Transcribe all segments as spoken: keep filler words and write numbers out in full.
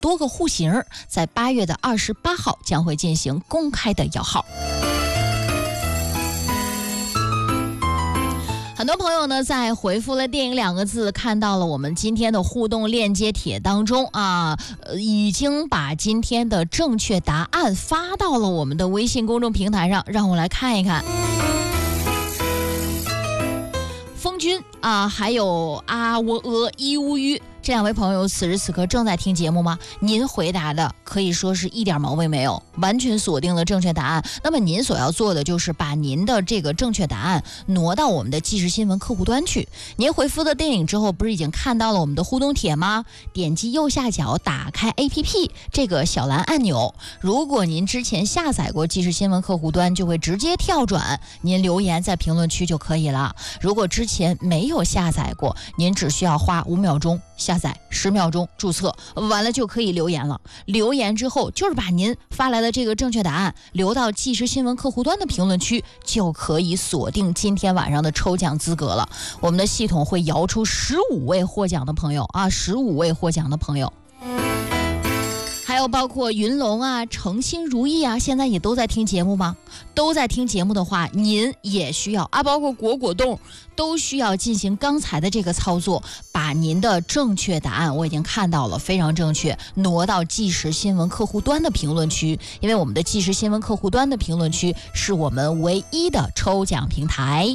多个户型，在八月的二十八号将会进行公开的摇号。很多朋友呢在回复了电影两个字，看到了我们今天的互动链接帖当中啊，呃，已经把今天的正确答案发到了我们的微信公众平台上，让我来看一看。风君啊，还有阿窝俄伊乌吁这两位朋友此时此刻正在听节目吗？您回答的可以说是一点毛病没有，完全锁定了正确答案。那么您所要做的就是把您的这个正确答案挪到我们的即时新闻客户端去。您回复的电影之后，不是已经看到了我们的互动帖吗？点击右下角打开 A P P 这个小蓝按钮，如果您之前下载过即时新闻客户端，就会直接跳转，您留言在评论区就可以了。如果之前没有下载过，您只需要花五秒钟下载，十秒钟注册，完了就可以留言了。留言之后就是把您发来的这个正确答案留到即时新闻客户端的评论区，就可以锁定今天晚上的抽奖资格了。我们的系统会摇出十五位获奖的朋友啊，十五位获奖的朋友。还有包括云龙啊、诚心如意啊，现在也都在听节目吗？都在听节目的话，您也需要啊，包括果果冻都需要进行刚才的这个操作，把您的正确答案我已经看到了，非常正确，挪到即时新闻客户端的评论区，因为我们的即时新闻客户端的评论区是我们唯一的抽奖平台。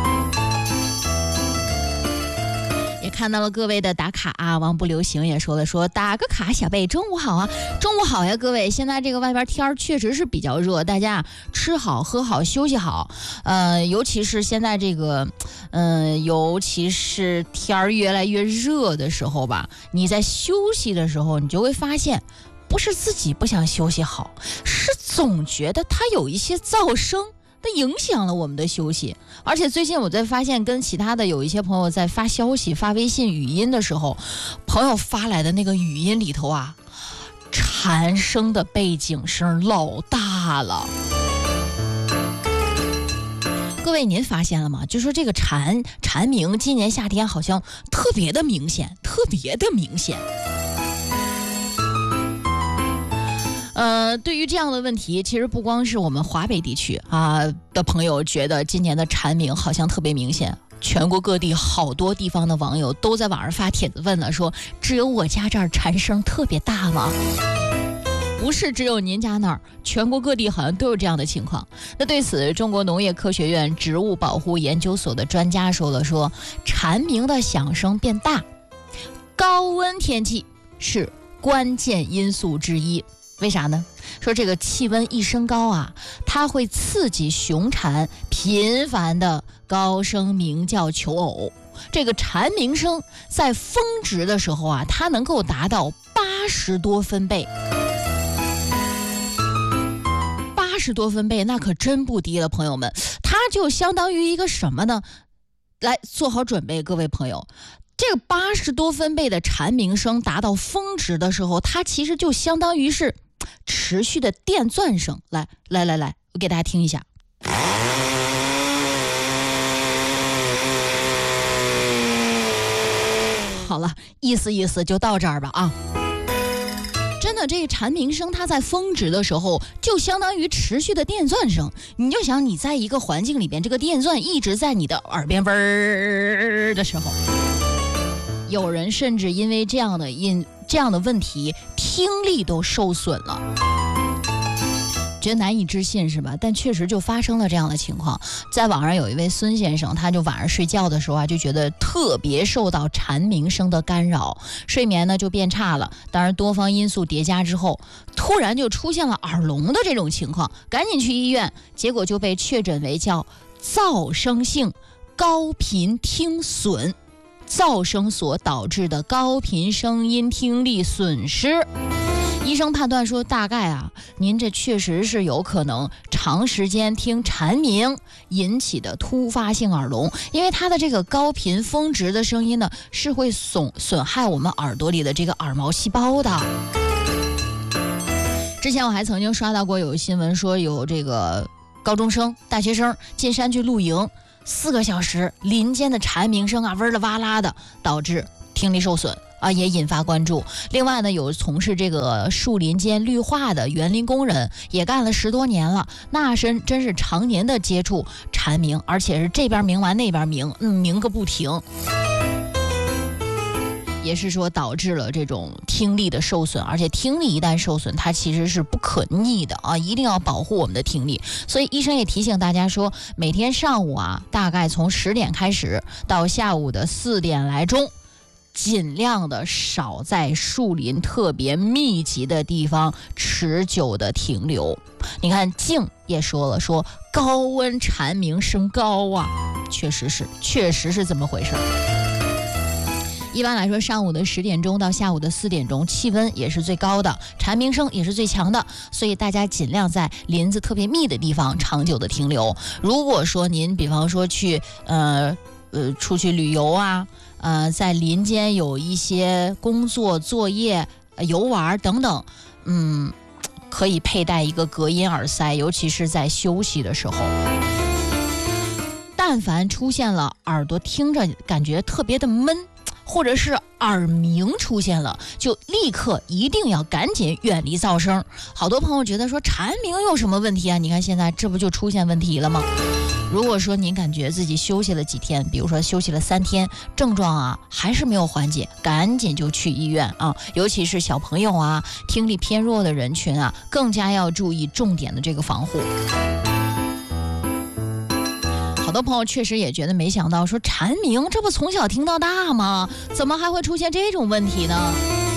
看到了各位的打卡啊，王不流行也说了，说打个卡，小贝中午好啊，中午好呀，各位。现在这个外边天儿确实是比较热，大家吃好喝好休息好，呃，尤其是现在这个，嗯、呃，尤其是天儿越来越热的时候吧，你在休息的时候，你就会发现，不是自己不想休息好，是总觉得它有一些噪声。它影响了我们的休息，而且最近我在发现，跟其他的有一些朋友在发消息、发微信语音的时候，朋友发来的那个语音里头啊，蝉声的背景声老大了。各位，您发现了吗？就说这个蝉蝉鸣，今年夏天好像特别的明显，特别的明显。呃，对于这样的问题，其实不光是我们华北地区啊的朋友觉得今年的蝉鸣好像特别明显，全国各地好多地方的网友都在网上发帖子问了，说只有我家这儿蝉声特别大吗？不是只有您家那儿，全国各地好像都有这样的情况。那对此，中国农业科学院植物保护研究所的专家说了，说蝉鸣的响声变大，高温天气是关键因素之一。为啥呢？说这个气温一升高啊，它会刺激雄蝉频繁的高声鸣叫求偶。这个蝉鸣声在峰值的时候啊，它能够达到八十多分贝。八十多分贝那可真不低了，朋友们，它就相当于一个什么呢？来做好准备，各位朋友。这个八十多分贝的蝉鸣声达到峰值的时候，它其实就相当于是持续的电钻声。来来来来，我给大家听一下。好了，意思意思就到这儿吧啊。真的，这个蝉鸣声它在峰值的时候就相当于持续的电钻声。你就想你在一个环境里边，这个电钻一直在你的耳边嗡儿的时候，有人甚至因为这样的因这样的问题，听力都受损了。觉得难以置信是吧？但确实就发生了这样的情况。在网上有一位孙先生，他就晚上睡觉的时候啊，就觉得特别受到蝉鸣声的干扰，睡眠呢就变差了。当然多方因素叠加之后，突然就出现了耳聋的这种情况，赶紧去医院，结果就被确诊为叫噪声性高频听损，噪声所导致的高频声音听力损失。医生判断说，大概啊，您这确实是有可能长时间听蝉鸣引起的突发性耳聋，因为它的这个高频峰值的声音呢，是会损损害我们耳朵里的这个耳毛细胞的。之前我还曾经刷到过有新闻说，有这个高中生、大学生进山去露营，四个小时，林间的蝉鸣声啊，嗡啦哇啦的，导致听力受损。 啊，也引发关注。另外呢，有从事这个树林间绿化的园林工人，也干了十多年了，那是真是常年的接触蝉鸣，而且是这边鸣完那边鸣，嗯，鸣个不停。也是说导致了这种听力的受损，而且听力一旦受损，它其实是不可逆的啊，一定要保护我们的听力。所以医生也提醒大家说，每天上午啊，大概从十点开始到下午的四点来钟，尽量的少在树林特别密集的地方持久的停留。你看静也说了，说高温蝉鸣声高啊，确实是确实是这么回事。一般来说，上午的十点钟到下午的四点钟，气温也是最高的，蝉鸣声也是最强的，所以大家尽量在林子特别密的地方长久的停留。如果说您比方说去呃呃出去旅游啊，呃在林间有一些工作作业、呃、游玩等等，嗯，可以佩戴一个隔音耳塞，尤其是在休息的时候。但凡出现了耳朵听着感觉特别的闷，或者是耳鸣出现了，就立刻一定要赶紧远离噪声。好多朋友觉得说蝉鸣有什么问题啊？你看现在这不就出现问题了吗？如果说您感觉自己休息了几天，比如说休息了三天，症状啊还是没有缓解，赶紧就去医院啊！尤其是小朋友啊，听力偏弱的人群啊，更加要注意重点的这个防护。好多朋友确实也觉得没想到，说蝉鸣这不从小听到大吗？怎么还会出现这种问题呢？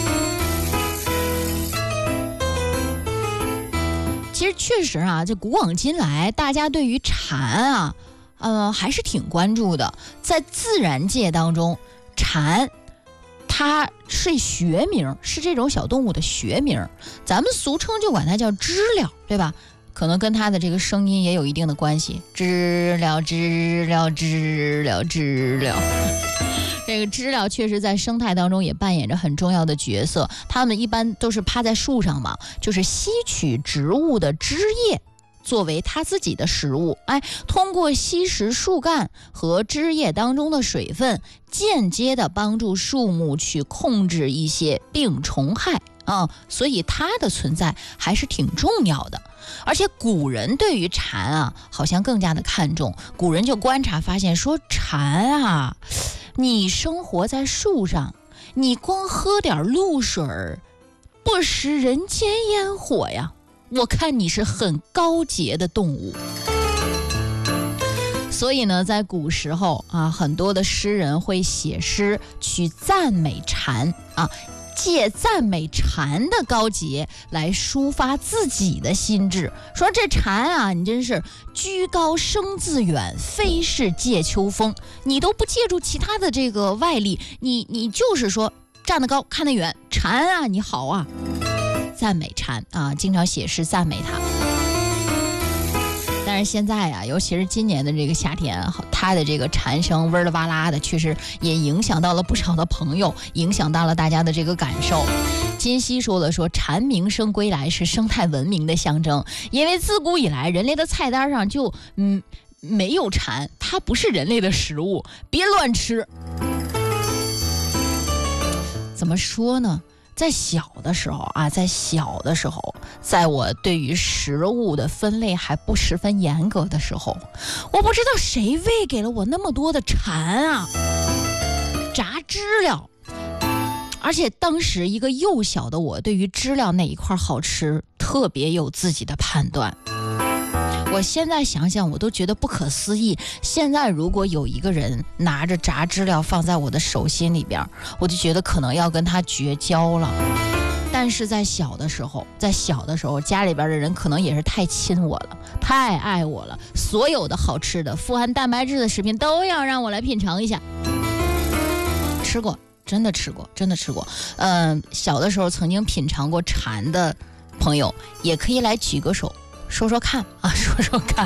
其实确实啊，这古往今来，大家对于蝉啊，呃，还是挺关注的。在自然界当中，蝉它是学名，是这种小动物的学名，咱们俗称就管它叫知了，对吧？可能跟它的这个声音也有一定的关系，知了知了知了知了。这个知了确实在生态当中也扮演着很重要的角色，它们一般都是趴在树上嘛，就是吸取植物的枝叶作为它自己的食物，哎，通过吸食树干和枝叶当中的水分，间接的帮助树木去控制一些病虫害啊、嗯，所以它的存在还是挺重要的。而且古人对于蝉啊，好像更加的看重。古人就观察发现说，蝉啊，你生活在树上，你光喝点露水，不食人间烟火呀，我看你是很高洁的动物。所以呢，在古时候啊，很多的诗人会写诗去赞美蝉啊，借赞美蝉的高洁来抒发自己的心志，说这蝉啊，你真是居高声自远，非是借秋风，你都不借助其他的这个外力，你你就是说站得高看得远，蝉啊你好啊，赞美蝉啊，经常写诗赞美它。但是现在啊，尤其是今年的这个夏天，它的这个蝉声哇啦哇啦的，确实也影响到了不少的朋友，影响到了大家的这个感受。金熙说了说，蝉鸣声归来是生态文明的象征，因为自古以来人类的菜单上就嗯没有蝉，它不是人类的食物，别乱吃。怎么说呢？在小的时候啊，在小的时候，在我对于食物的分类还不十分严格的时候，我不知道谁喂给了我那么多的蝉啊，炸知了。而且当时一个幼小的我，对于知了哪一块好吃，特别有自己的判断。我现在想想，我都觉得不可思议。现在如果有一个人拿着炸知了放在我的手心里边，我就觉得可能要跟他绝交了。但是在小的时候，在小的时候，家里边的人可能也是太亲我了，太爱我了，所有的好吃的、富含蛋白质的食品都要让我来品尝一下。吃过，真的吃过，真的吃过。嗯、呃，小的时候曾经品尝过蝉的朋友，也可以来举个手。说说看啊，说说看，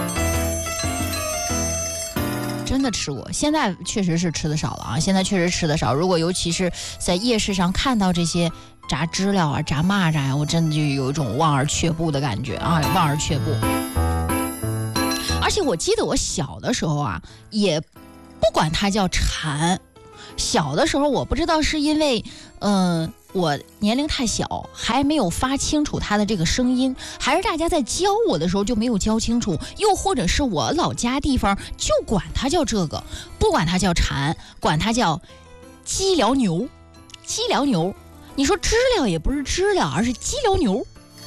真的吃过。现在确实是吃的少了啊，现在确实吃的少。如果尤其是在夜市上看到这些炸知了啊、炸蚂蚱呀，我真的就有一种望而却步的感觉啊，望而却步。而且我记得我小的时候啊，也不管它叫蝉， 小的时候我不知道是因为嗯、呃、我年龄太小，还没有发清楚它的这个声音，还是大家在教我的时候就没有教清楚，又或者是我老家地方就管它叫这个，不管它叫蝉，管它叫鸡鹩牛。鸡鹩牛，你说知了也不是知了，而是鸡鹩牛。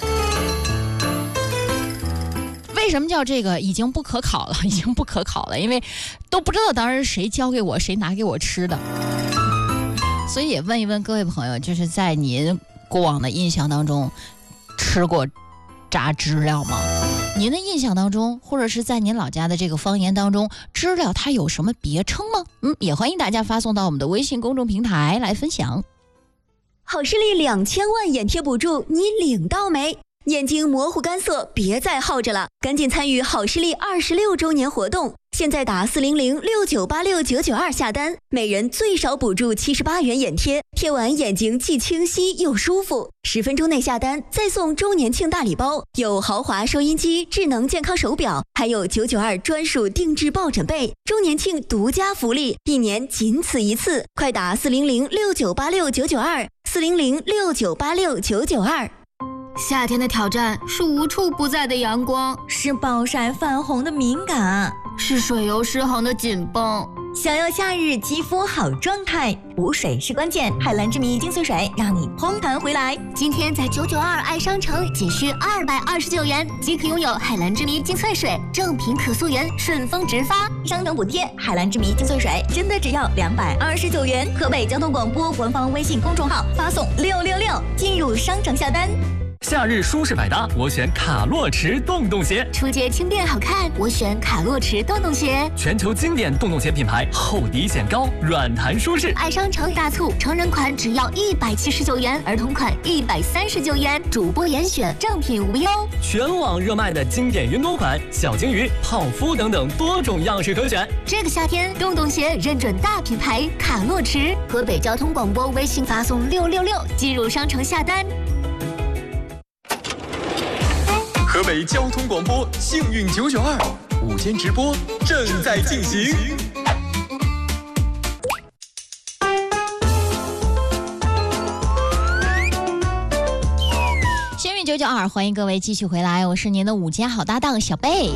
为什么叫这个已经不可考了，已经不可考了，因为都不知道当时谁教给我，谁拿给我吃的。所以也问一问各位朋友，就是在您过往的印象当中吃过炸知了吗？您的印象当中，或者是在您老家的这个方言当中，知了它有什么别称吗？嗯，也欢迎大家发送到我们的微信公众平台来分享。 好视力两千万眼贴补助，你领到没？眼睛模糊干涩，别再耗着了，赶紧参与好视力二十六周年活动！现在打四零零六九八六九九二下单，每人最少补助七十八元眼贴，贴完眼睛既清晰又舒服。十分钟内下单，再送周年庆大礼包，有豪华收音机、智能健康手表，还有九九二专属定制抱枕被。周年庆独家福利，一年仅此一次，快打四零零六九八六九九二，四零零六九八六九九二。 夏天的挑战是无处不在的阳光， 是暴晒泛红的敏感， 是水油失衡的紧绷。 想要夏日肌肤好状态，补水是关键。海蓝之谜精粹水让你嘭弹回来。 今天在九九二爱商城仅需二百二十九元即可拥有海蓝之谜精粹水，正品可溯源，顺丰直发， 商城补贴。海蓝之谜精粹水真的只要两百二十九元。河北交通广播官方微信公众号发送六六六进入商城下单。 夏日舒适百搭，我选卡洛驰洞洞鞋。 出街轻便好看，我选卡洛驰洞洞鞋。 全球经典洞洞鞋品牌，厚底显高，软弹舒适。 爱商城大促，成人款只要一百七十九元，儿童款一百三十九元，主播严选，正品无忧。 全网热卖的经典云朵款、小鲸鱼、泡芙等等多种样式可选。 这个夏天，洞洞鞋认准大品牌卡洛驰。河北交通广播微信发送六六六进入商城下单。 河北交通广播幸运九九二午间直播正在进行。 幸运九九二，欢迎各位继续回来，我是您的午间好搭档小贝。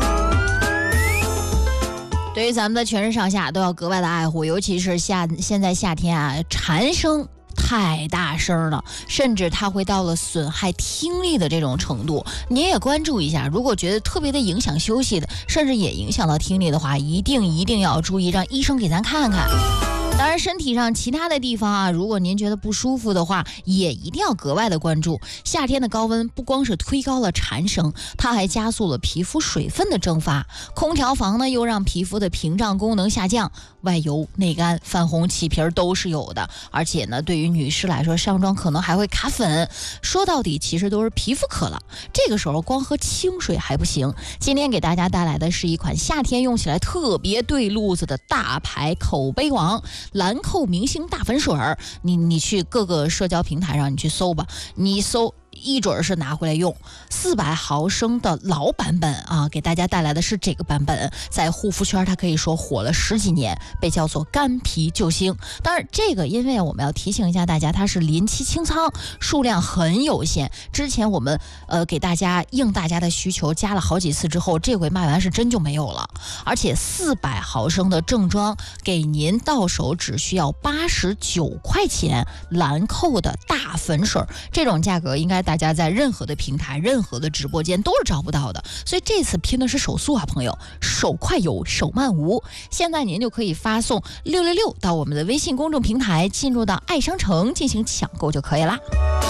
对于咱们的全身上下都要格外的爱护，尤其是夏现在夏天啊，蝉声太大声了，甚至它会到了损害听力的这种程度。你也关注一下，如果觉得特别的影响休息的，甚至也影响到听力的话，一定一定要注意，让医生给咱看看。当然身体上其他的地方啊，如果您觉得不舒服的话，也一定要格外的关注。夏天的高温不光是推高了蝉声，它还加速了皮肤水分的蒸发。空调房呢又让皮肤的屏障功能下降，外油内干泛红起皮都是有的。而且呢对于女士来说，上妆可能还会卡粉，说到底其实都是皮肤渴了。这个时候光喝清水还不行，今天给大家带来的是一款夏天用起来特别对路子的大牌口碑王兰蔻明星大粉水儿，你你去各个社交平台上你去搜吧，你搜一准是拿回来用。四百毫升的老版本啊，给大家带来的是这个版本，在护肤圈它可以说火了十几年，被叫做干皮救星。当然这个因为我们要提醒一下大家，它是临期清仓，数量很有限。之前我们呃给大家应大家的需求加了好几次之后，这回卖完是真就没有了。而且四百毫升的正装给您到手只需要八十九块钱，兰蔻的大粉水，这种价格应该大家在任何的平台任何的直播间都是找不到的，所以这次拼的是手速啊，朋友，手快有手慢无。现在您就可以发送六六六到我们的微信公众平台，进入到爱商城进行抢购就可以啦。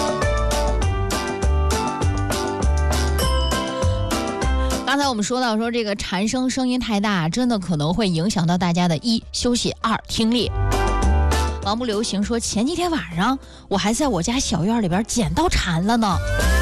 刚才我们说到说这个蝉声声音太大，真的可能会影响到大家的一休息，二听力。王不留行说，前几天晚上我还在我家小院里边捡到蝉了呢，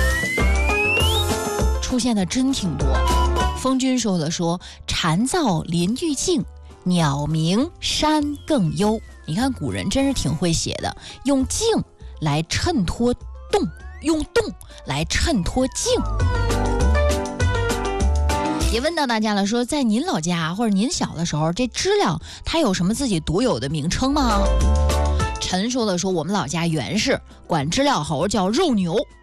出现的真挺多。风君说的说，蝉噪林愈静，鸟鸣山更幽。你看古人真是挺会写的，用静来衬托动，用动来衬托静。 也问到大家了，说在您老家或者您小的时候，这知了它有什么自己独有的名称吗？陈说的说，我们老家原氏管知了猴叫肉牛。